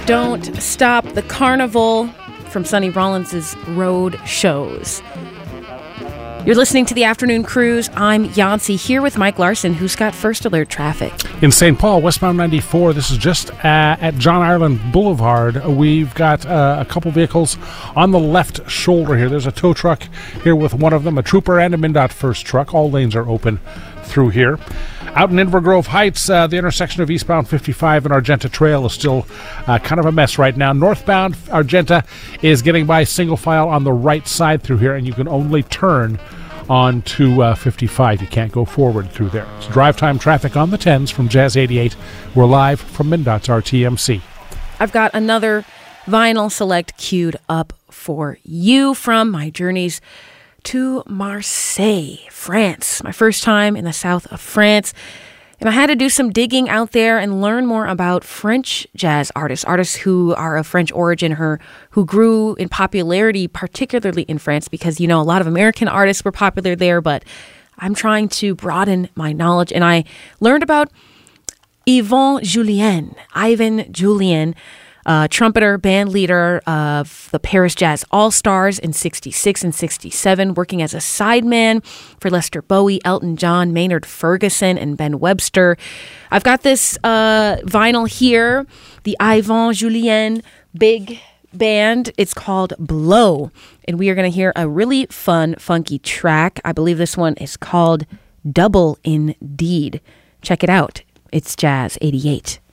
don't stop the carnival from Sonny Rollins' road shows. You're listening to the Afternoon Cruise. I'm Yancy here with Mike Larson, who's got First Alert traffic. In St. Paul, westbound 94, this is just at John Ireland Boulevard. We've got a couple vehicles on the left shoulder here. There's a tow truck here with one of them, a trooper and a MnDOT first truck. All lanes are open through here. Out in Inver Grove Heights, the intersection of eastbound 55 and Argenta Trail is still kind of a mess right now. Northbound Argenta is getting by single file on the right side through here, and you can only turn on to 55. You can't go forward through there. It's drive time traffic on the 10s from Jazz 88. We're live from MnDOT's RTMC. I've got another vinyl select queued up for you from my journeys to Marseille, France. My first time in the south of France. And I had to do some digging out there and learn more about French jazz artists who are of French origin, who grew in popularity, particularly in France, because, you know, a lot of American artists were popular there, but I'm trying to broaden my knowledge. And I learned about Ivan Julien, trumpeter, band leader of the Paris Jazz All-Stars in 66 and 67, working as a sideman for Lester Bowie, Elton John, Maynard Ferguson, and Ben Webster. I've got this vinyl here, the Ivan Julien Big Band. It's called Blow, and we are going to hear a really fun, funky track. I believe this one is called Double Indeed. Check it out. It's Jazz 88.